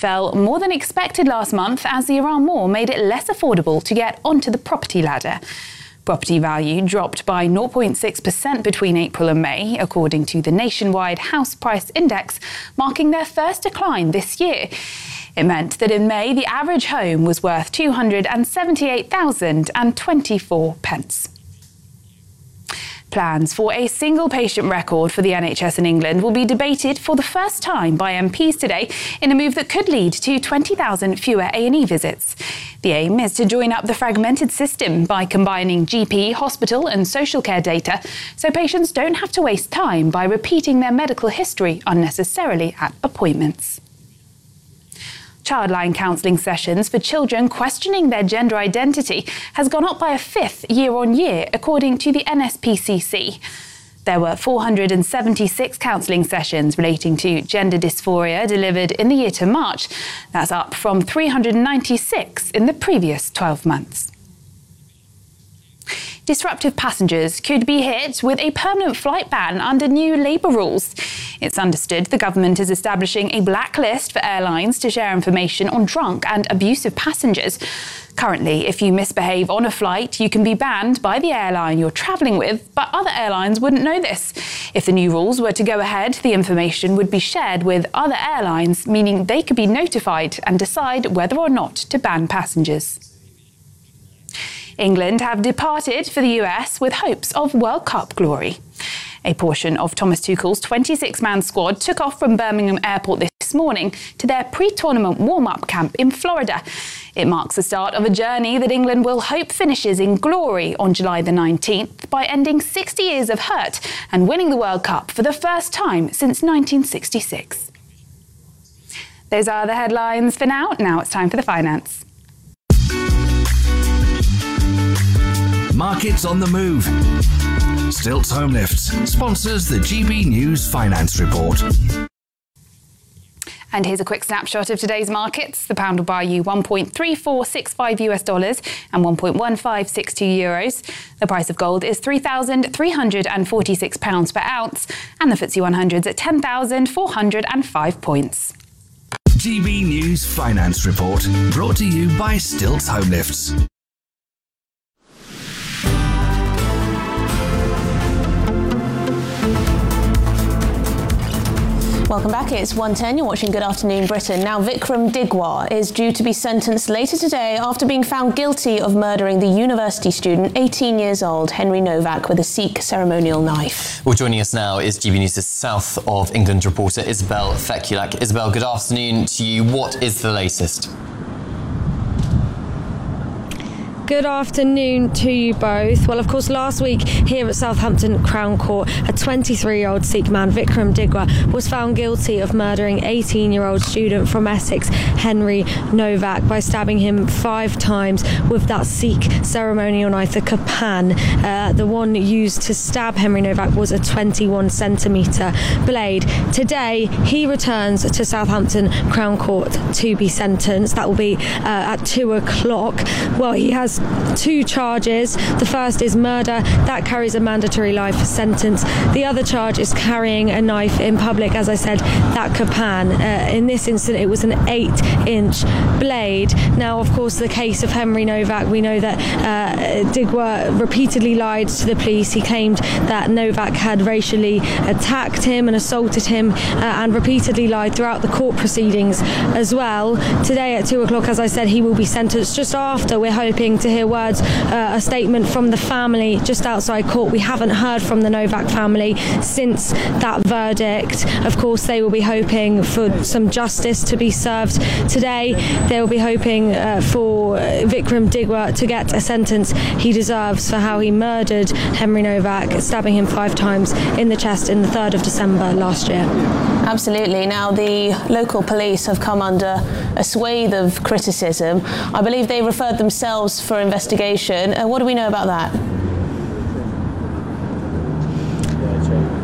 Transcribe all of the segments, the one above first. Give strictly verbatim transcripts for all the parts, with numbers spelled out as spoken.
fell more than expected last month as the Iran war made it less affordable to get onto the property ladder. Property value dropped by zero point six percent between April and May, according to the nationwide House Price Index, marking their first decline this year. It meant that in May, the average home was worth two hundred seventy-eight thousand twenty-four pence. Plans for a single patient record for the N H S in England will be debated for the first time by M Ps today in a move that could lead to twenty thousand fewer A and E visits. The aim is to join up the fragmented system by combining G P, hospital and social care data so patients don't have to waste time by repeating their medical history unnecessarily at appointments. Childline counselling sessions for children questioning their gender identity has gone up by a fifth year on year, according to the N S P C C. There were four hundred seventy-six counselling sessions relating to gender dysphoria delivered in the year to March. That's up from three hundred ninety-six in the previous twelve months. Disruptive passengers could be hit with a permanent flight ban under new Labour rules. It's understood the government is establishing a blacklist for airlines to share information on drunk and abusive passengers. Currently, if you misbehave on a flight, you can be banned by the airline you're travelling with, but other airlines wouldn't know this. If the new rules were to go ahead, the information would be shared with other airlines, meaning they could be notified and decide whether or not to ban passengers. England have departed for the U S with hopes of World Cup glory. A portion of Thomas Tuchel's twenty-six man squad took off from Birmingham Airport this morning to their pre-tournament warm-up camp in Florida. It marks the start of a journey that England will hope finishes in glory on July the nineteenth by ending sixty years of hurt and winning the World Cup for the first time since nineteen sixty-six. Those are the headlines for now. Now it's time for the finance. Markets on the move. Stilts Home Lifts sponsors the G B News Finance Report. And here's a quick snapshot of today's markets. The pound will buy you one point three four six five U S dollars and one point one five six two euros. The price of gold is three thousand three hundred forty-six pounds per ounce, and the F T S E one hundred is at ten thousand four hundred five points. G B News Finance Report, brought to you by Stilts Home Lifts. Welcome back, it's one ten, you're watching Good Afternoon Britain. Now, Vikram Digwa is due to be sentenced later today after being found guilty of murdering the university student, eighteen years old, Henry Novak, with a Sikh ceremonial knife. Well, joining us now is G B News' South of England reporter Isabel Fekulak. Isabel, good afternoon to you. What is the latest? Good afternoon to you both. Well, of course, last week here at Southampton Crown Court, a twenty-three-year-old Sikh man, Vikram Digwa, was found guilty of murdering eighteen-year-old student from Essex, Henry Novak, by stabbing him five times with that Sikh ceremonial knife, the Kapan. Uh, the one used to stab Henry Novak was a twenty-one centimetre blade. Today, he returns to Southampton Crown Court to be sentenced. That will be uh, at two o'clock. Well, he has two charges. The first is murder. That carries a mandatory life sentence. The other charge is carrying a knife in public, as I said, that Kapan. Uh, in this instance, it was an eight-inch blade. Now, of course, the case of Henry Novak, we know that uh, Digwa repeatedly lied to the police. He claimed that Novak had racially attacked him and assaulted him, uh, and repeatedly lied throughout the court proceedings as well. Today at two o'clock, as I said, he will be sentenced. Just after, we're hoping to hear words, uh, a statement from the family just outside court. We haven't heard from the Novak family since that verdict. Of course, they will be hoping for some justice to be served today. They will be hoping uh, for Vikram Digwa to get a sentence he deserves for how he murdered Henry Novak, stabbing him five times in the chest in the third of December last year. Absolutely. Now, the local police have come under a swathe of criticism. I believe they referred themselves for investigation. Uh, what do we know about that?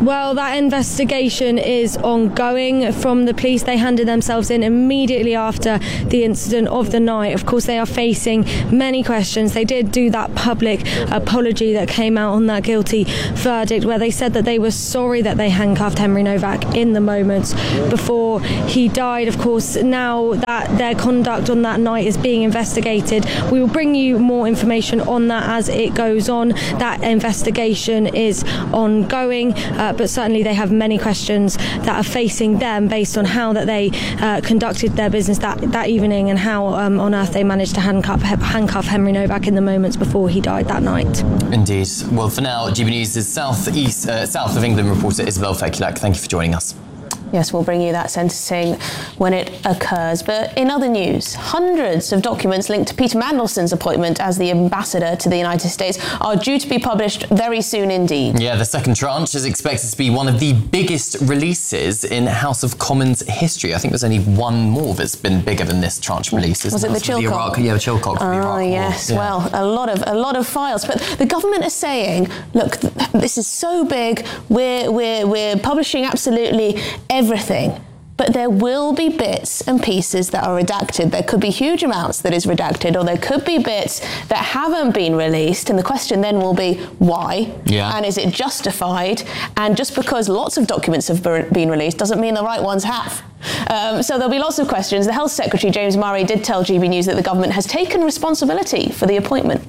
Well, that investigation is ongoing from the police. They handed themselves in immediately after the incident of the night. Of course, they are facing many questions. They did do that public apology that came out on that guilty verdict, where they said that they were sorry that they handcuffed Henry Novak in the moments before he died. Of course, now that their conduct on that night is being investigated, we will bring you more information on that as it goes on. That investigation is ongoing, uh, but certainly they have many questions that are facing them based on how that they uh, conducted their business that, that evening and how um, on earth they managed to handcuff, handcuff Henry Novak in the moments before he died that night. Indeed. Well, for now, G B News' South East, uh, South of England reporter Isabel Fekulak, thank you for joining us. Yes, we'll bring you that sentencing when it occurs. But in other news, hundreds of documents linked to Peter Mandelson's appointment as the ambassador to the United States are due to be published very soon indeed. Yeah, the second tranche is expected to be one of the biggest releases in House of Commons history. I think there's only one more that's been bigger than this tranche release. Was it the Chilcot? Yeah, the Chilcot. Oh, yes. Yeah. Well, a lot of a lot of files. But the government is saying, look, this is so big. We're we're we're publishing absolutely everything, but there will be bits and pieces that are redacted. There could be huge amounts that is redacted, or there could be bits that haven't been released, and the question then will be why, yeah. and is it justified? And just because lots of documents have been released doesn't mean the right ones have. Um, so there'll be lots of questions. The Health Secretary, James Murray, did tell G B News that the government has taken responsibility for the appointment.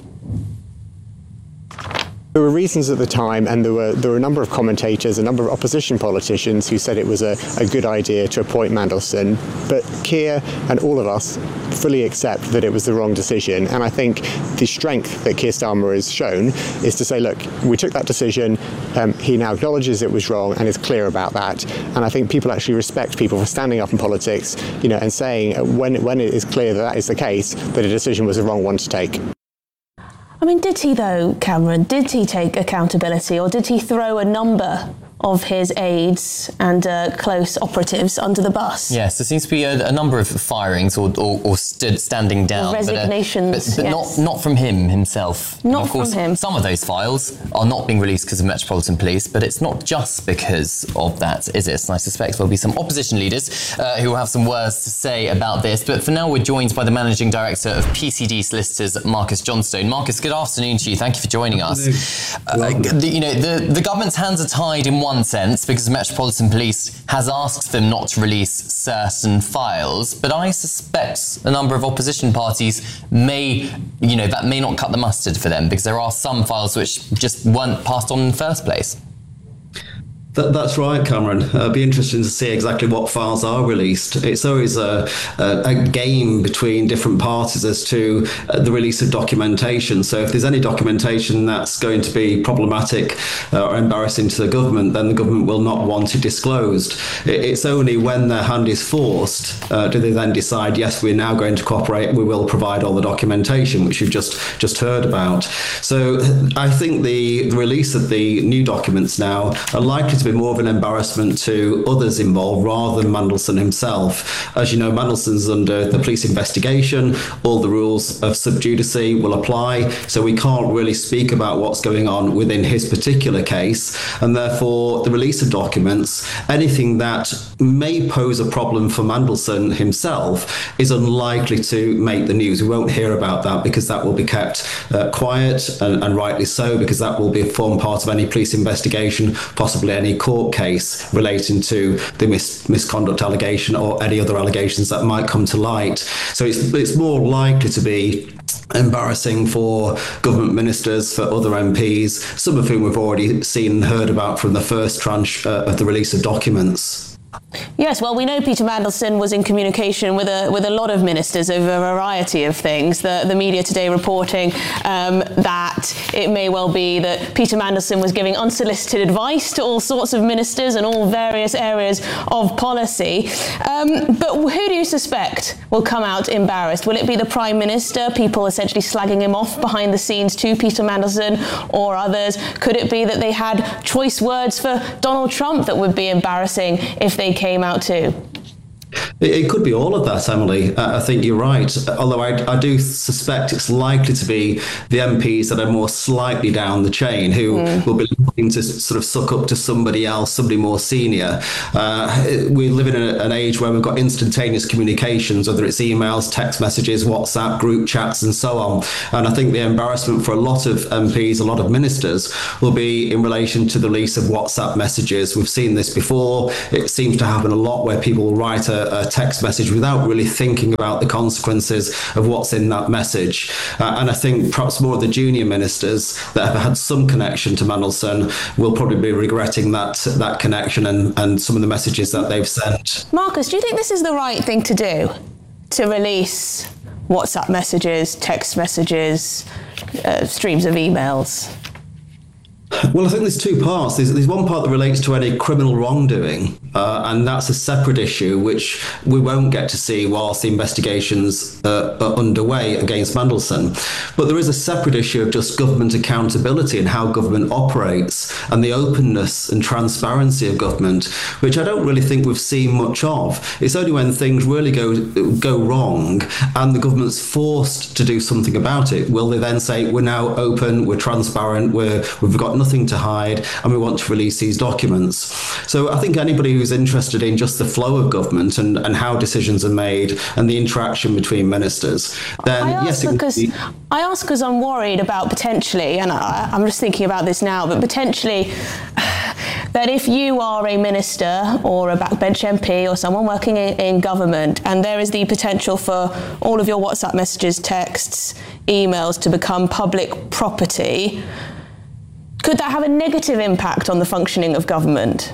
There were reasons at the time, and there were there were a number of commentators, a number of opposition politicians who said it was a, a good idea to appoint Mandelson. But Keir and all of us fully accept that it was the wrong decision. And I think the strength that Keir Starmer has shown is to say, look, we took that decision. Um, he now acknowledges it was wrong and is clear about that. And I think people actually respect people for standing up in politics, you know, and saying uh, when when it is clear that that is the case, that a decision was the wrong one to take. I mean, did he though, Cameron? Did he take accountability, or did he throw a number of his aides and uh, close operatives under the bus? Yes, there seems to be a, a number of firings or, or, or stood standing down. Or resignations, but, uh, but, but yes. not, not from him himself. Not of course, from him. Some of those files are not being released because of Metropolitan Police, but it's not just because of that, is it? And I suspect there'll be some opposition leaders uh, who will have some words to say about this. But for now, we're joined by the Managing Director of P C D Solicitors, Marcus Johnstone. Marcus, good afternoon to you. Thank you for joining us. Uh, the, you know, the, the government's hands are tied in one sense because Metropolitan Police has asked them not to release certain files, but I suspect a number of opposition parties may, you know, that may not cut the mustard for them because there are some files which just weren't passed on in the first place. That, that's right, Cameron. Uh, it'll be interesting to see exactly what files are released. It's always a, a, a game between different parties as to uh, the release of documentation. So if there's any documentation that's going to be problematic uh, or embarrassing to the government, then the government will not want it disclosed. It, it's only when their hand is forced uh, do they then decide, yes, we're now going to cooperate, we will provide all the documentation, which you've just, just heard about. So I think the release of the new documents now are likely to be more of an embarrassment to others involved rather than Mandelson himself. As you know, Mandelson's under the police investigation. All the rules of sub judice will apply, so we can't really speak about what's going on within his particular case, and therefore the release of documents, anything that may pose a problem for Mandelson himself, is unlikely to make the news. We won't hear about that because that will be kept uh, quiet, and, and rightly so, because that will be a form part of any police investigation, possibly any court case relating to the mis- misconduct allegation or any other allegations that might come to light. So it's, it's more likely to be embarrassing for government ministers, for other M Ps, some of whom we've already seen and heard about from the first tranche uh, of the release of documents. Yes, well, we know Peter Mandelson was in communication with a with a lot of ministers over a variety of things. The, the media today reporting um, that it may well be that Peter Mandelson was giving unsolicited advice to all sorts of ministers and all various areas of policy. Um, but who do you suspect will come out embarrassed? Will it be the Prime Minister, people essentially slagging him off behind the scenes to Peter Mandelson, or others? Could it be that they had choice words for Donald Trump that would be embarrassing if they came out too? It, it could be all of that, Emily. Uh, I think you're right. Although I, I do suspect it's likely to be the M Ps that are more slightly down the chain who mm. will be looking to sort of suck up to somebody else, somebody more senior. Uh, we live in a, an age where we've got instantaneous communications, whether it's emails, text messages, WhatsApp, group chats, and so on. And I think the embarrassment for a lot of M Ps, a lot of ministers, will be in relation to the release of WhatsApp messages. We've seen this before. It seems to happen a lot where people will write a, a text message without really thinking about the consequences of what's in that message. Uh, and I think perhaps more of the junior ministers that have had some connection to Mandelson will probably be regretting that that connection and, and some of the messages that they've sent. Marcus, do you think this is the right thing to do, to release WhatsApp messages, text messages, uh, streams of emails? Well, I think there's two parts. There's, there's one part that relates to any criminal wrongdoing, uh, and that's a separate issue which we won't get to see whilst the investigations uh, are underway against Mandelson. But there is a separate issue of just government accountability and how government operates and the openness and transparency of government, which I don't really think we've seen much of. It's only when things really go go wrong and the government's forced to do something about it will they then say, we're now open, we're transparent, we're, we've got nothing to hide, and we want to release these documents. So I think anybody who's interested in just the flow of government and, and how decisions are made and the interaction between ministers, then I yes, ask it because be... I ask because I'm worried about potentially, and I, I'm just thinking about this now, but potentially that if you are a minister or a backbench M P or someone working in, in government, and there is the potential for all of your WhatsApp messages, texts, emails to become public property, could that have a negative impact on the functioning of government?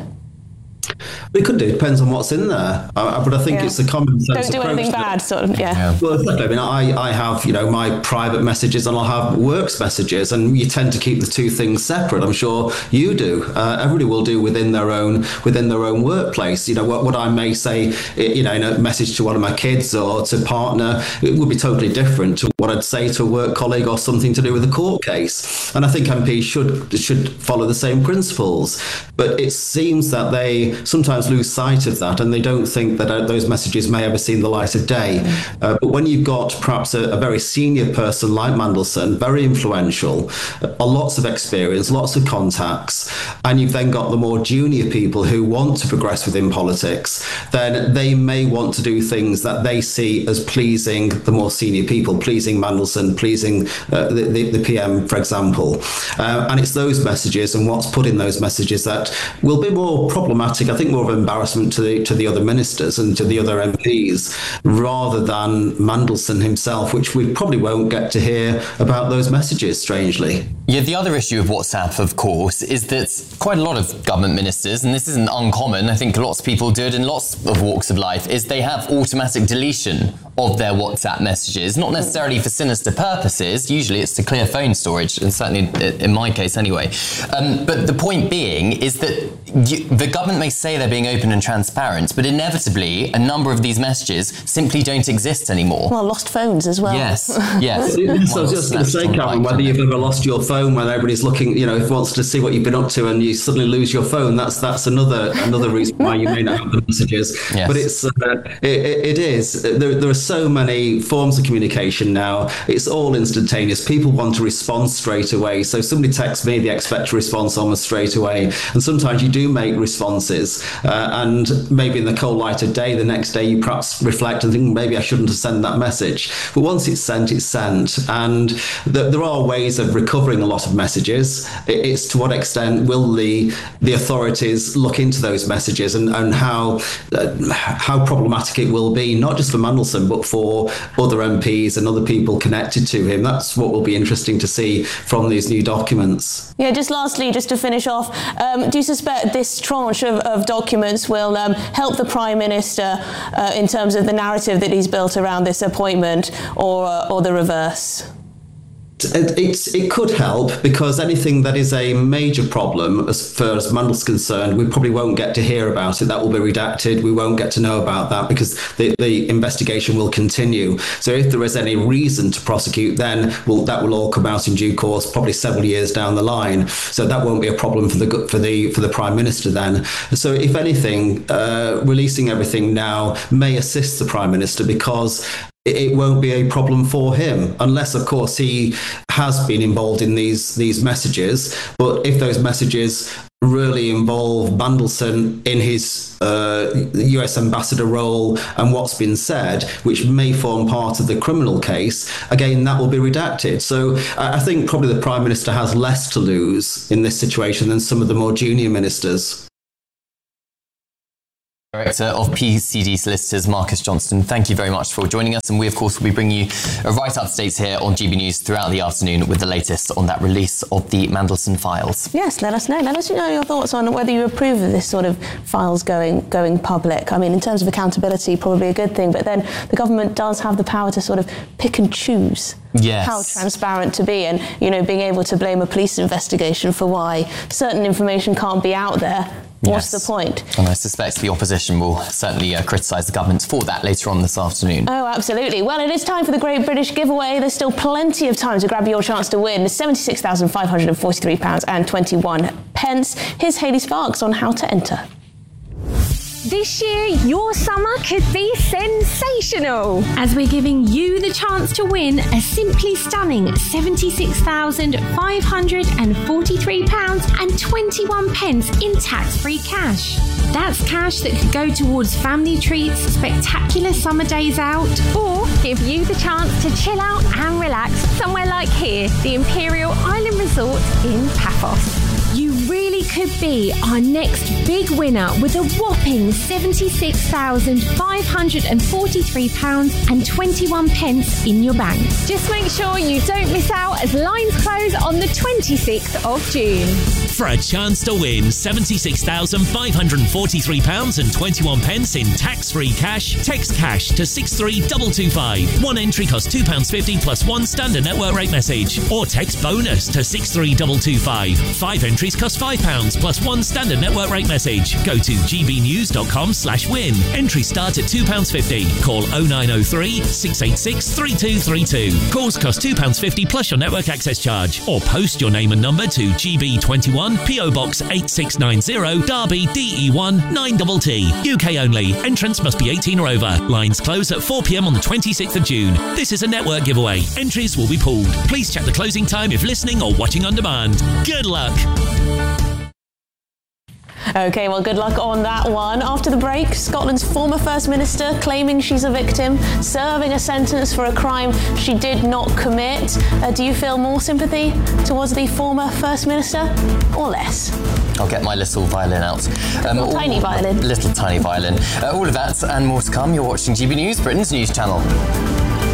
It could do. Depends on what's in there. Uh, but I think yeah. it's a common sense. Don't do anything bad, sort of. Yeah. yeah. Well, exactly. I mean, I, I have, you know, my private messages and I'll have works messages, and you tend to keep the two things separate. I'm sure you do. Uh, everybody will do within their own within their own workplace. You know, what, what I may say, you know, in a message to one of my kids or to partner, it would be totally different to what I'd say to a work colleague or something to do with a court case. And I think M Ps should should follow the same principles. But it seems that they sometimes lose sight of that, and they don't think that uh, those messages may ever see the light of day. Uh, but when you've got perhaps a, a very senior person like Mandelson, very influential, uh, lots of experience, lots of contacts, and you've then got the more junior people who want to progress within politics, then they may want to do things that they see as pleasing the more senior people, pleasing Mandelson, pleasing uh, the, the, the P M, for example. Uh, and it's those messages and what's put in those messages that will be more problematic, I think more of embarrassment to the to the other ministers and to the other M Ps, rather than Mandelson himself, which we probably won't get to hear about those messages, strangely. Yeah, the other issue of WhatsApp, of course, is that quite a lot of government ministers, and this isn't uncommon, I think lots of people do it in lots of walks of life, is they have automatic deletion of their WhatsApp messages, not necessarily for sinister purposes. Usually it's to clear phone storage, and certainly in my case anyway. Um, but the point being is that you, the government may say they're being open and transparent, but inevitably a number of these messages simply don't exist anymore. Well, lost phones as well. Yes, yes. So I was just going to say, Cameron, whether you've ever lost your phone when everybody's looking, you know, if wants to see what you've been up to and you suddenly lose your phone, that's that's another another reason why you may not have the messages. Yes. But it's uh, it, it is. There, there are so many forms of communication now. It's all instantaneous. People want to respond straight away. So somebody texts me, they expect a response almost straight away. And sometimes you do make responses. Uh, and maybe in the cold light of day, the next day you perhaps reflect and think, maybe I shouldn't have sent that message. But once it's sent, it's sent. And th- there are ways of recovering a lot of messages. It's to what extent will the the authorities look into those messages and, and how uh, how problematic it will be, not just for Mandelson, but for other M Ps and other people connected to him. That's what will be interesting to see from these new documents. Yeah, just lastly, just to finish off, um, do you suspect this tranche of, of documents will um, help the Prime Minister uh, in terms of the narrative that he's built around this appointment, or, or the reverse? It, it's, it could help, because anything that is a major problem as far as Mandel's concerned, we probably won't get to hear about it. That will be redacted. We won't get to know about that because the, the investigation will continue. So if there is any reason to prosecute, then we'll, that will all come out in due course, probably several years down the line. So that won't be a problem for the for the for the Prime Minister then. So if anything, uh, releasing everything now may assist the Prime Minister, because it won't be a problem for him, unless, of course, he has been involved in these these messages. But if those messages really involve Mandelson in his uh, U S ambassador role and what's been said, which may form part of the criminal case, again, that will be redacted. So I think probably the Prime Minister has less to lose in this situation than some of the more junior ministers. Director of P C D Solicitors, Marcus Johnston, thank you very much for joining us. And we, of course, will be bringing you right up to date here on G B News throughout the afternoon with the latest on that release of the Mandelson files. Yes, let us know. Let us know your thoughts on whether you approve of this sort of files going going public. I mean, in terms of accountability, probably a good thing, but then the government does have the power to sort of pick and choose yes. how transparent to be, and, you know, being able to blame a police investigation for why certain information can't be out there. What's yes. the point? And I suspect the opposition will certainly uh, criticise the government for that later on this afternoon. Oh, absolutely. Well, it is time for the Great British Giveaway. There's still plenty of time to grab your chance to win seventy-six thousand five hundred forty-three pounds and twenty-one pence. Here's Hayley Sparks on how to enter. This year, your summer could be sensational, as we're giving you the chance to win a simply stunning seventy-six thousand five hundred forty-three pounds and twenty-one pence in tax-free cash. That's cash that could go towards family treats, spectacular summer days out, or give you the chance to chill out and relax somewhere like here, the Imperial Island Resort in Paphos. You really could be our next big winner with a whopping seventy-six thousand five hundred forty-three pounds and twenty-one pence in your bank. Just make sure you don't miss out, as lines close on the twenty-sixth of June. For a chance to win seventy-six thousand five hundred forty-three pounds and twenty-one pence in tax-free cash, text cash to six three two two five. One entry costs two pounds fifty plus one standard network rate message. Or text bonus to six three two two five. Five entries cost five pounds plus one standard network rate message. Go to gbnews.com slash win. Entries start at two pounds fifty. Call oh nine oh three, six eight six, three two three two. Calls cost two pounds fifty plus your network access charge. Or post your name and number to G B twenty-one, P O Box eight six nine zero, Derby, D E one nine T T. U K only. Entrants must be eighteen or over. Lines close at four p m on the twenty-sixth of June. This is a network giveaway. Entries will be pooled. Please check the closing time if listening or watching on demand. Good luck. OK, well, good luck on that one. After the break, Scotland's former First Minister claiming she's a victim, serving a sentence for a crime she did not commit. Uh, do you feel more sympathy towards the former First Minister or less? I'll get my little violin out. Um, little all, tiny violin. Little tiny violin. Uh, all of that and more to come. You're watching G B News, Britain's news channel.